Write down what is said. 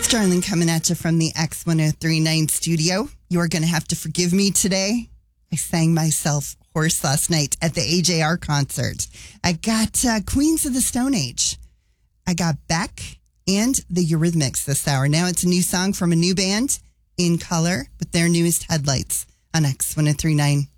Starling coming at you from the X1039 studio. You are going to have to forgive me today. I sang myself hoarse last night at the AJR concert. I got Queens of the Stone Age. I got Beck and the Eurythmics this hour. Now it's a new song from a new band, In Color, with their newest Headlights on X1039.